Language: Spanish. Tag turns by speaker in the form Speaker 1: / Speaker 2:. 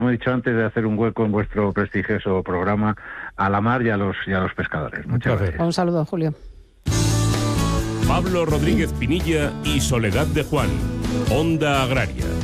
Speaker 1: como he dicho antes, de hacer un hueco en vuestro prestigioso programa, a la mar y a los pescadores. Muchas gracias.
Speaker 2: Un saludo, Julio.
Speaker 3: Pablo Rodríguez Pinilla y Soledad de Juan, Onda Agraria.